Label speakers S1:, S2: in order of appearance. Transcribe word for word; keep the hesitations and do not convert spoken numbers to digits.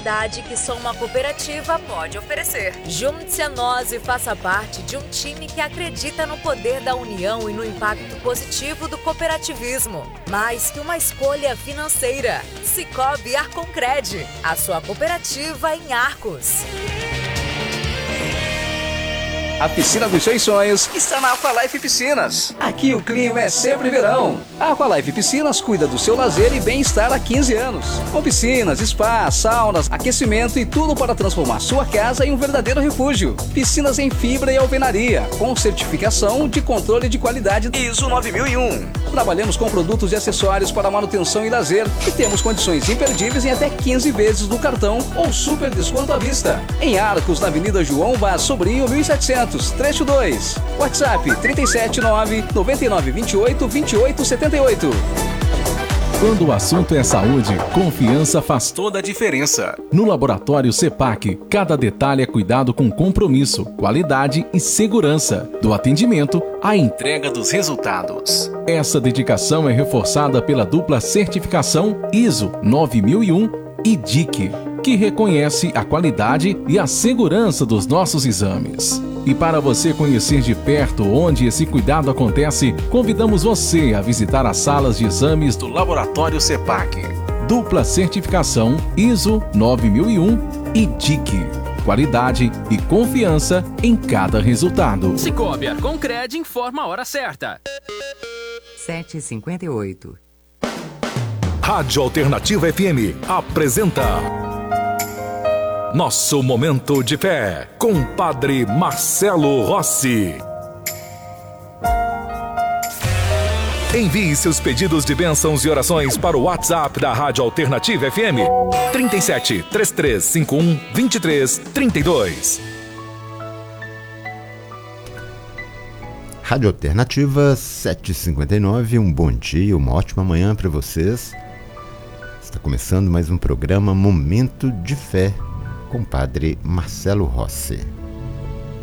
S1: qualidade que só uma cooperativa pode oferecer. Junte-se a nós e faça parte de um time que acredita no poder da união e no impacto positivo do cooperativismo. Mais que uma escolha financeira. Sicoob Arconcred, a sua cooperativa em Arcos.
S2: A piscina dos seus sonhos está na Aqualife Piscinas. Aqui o clima é sempre verão. A Aqualife Piscinas cuida do seu lazer e bem-estar há quinze anos. Com piscinas, spa, saunas, aquecimento e tudo para transformar sua casa em um verdadeiro refúgio. Piscinas em fibra e alvenaria, com certificação de controle de qualidade I S O nove mil e um. Trabalhamos com produtos e acessórios para manutenção e lazer e temos condições imperdíveis em até quinze vezes do cartão ou super desconto à vista. Em Arcos, na Avenida João Vaz Sobrinho, mil e setecentos. Trecho dois. WhatsApp trinta e sete nove, noventa e nove vinte e oito, vinte e oito setenta e oito.
S3: Quando o assunto é saúde, confiança faz toda a diferença. No Laboratório CEPAC, cada detalhe é cuidado com compromisso, qualidade e segurança. Do atendimento à entrega dos resultados. Essa dedicação é reforçada pela dupla certificação I S O nove mil e um e D I C, que reconhece a qualidade e a segurança dos nossos exames. E para você conhecer de perto onde esse cuidado acontece, convidamos você a visitar as salas de exames do Laboratório CEPAC. Dupla certificação I S O nove mil e um e D I C. Qualidade e confiança em cada resultado.
S4: Sicoob Arconcred informa a hora certa.
S5: sete e cinquenta e oito.
S6: Rádio Alternativa F M apresenta Nosso Momento de Fé, com Padre Marcelo Rossi. Envie seus pedidos de bênçãos e orações para o WhatsApp da Rádio Alternativa F M, trinta e sete, trinta e três cinquenta e um, vinte e três, trinta e dois.
S7: Rádio Alternativa sete e cinquenta e nove, um bom dia, uma ótima manhã para vocês. Está começando mais um programa Momento de Fé, com o Padre Marcelo Rossi.